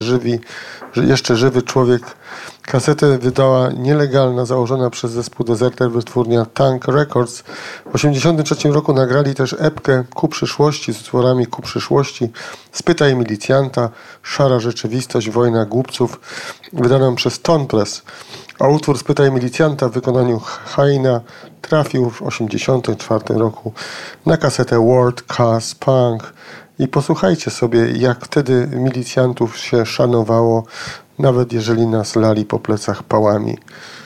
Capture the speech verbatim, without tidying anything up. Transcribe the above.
żywi, że jeszcze żywy człowiek. Kasetę wydała nielegalna, założona przez zespół Deserter wytwórnia Tank Records. W tysiąc dziewięćset osiemdziesiątym trzecim roku nagrali też epkę Ku przyszłości z utworami Ku przyszłości, Spytaj milicjanta, Szara rzeczywistość, Wojna głupców, wydaną przez Tone Press. A utwór Spytaj milicjanta w wykonaniu Haina trafił w tysiąc dziewięćset osiemdziesiątym czwartym roku na kasetę World Class Punk. I posłuchajcie sobie, jak wtedy milicjantów się szanowało, nawet jeżeli nas lali po plecach pałami.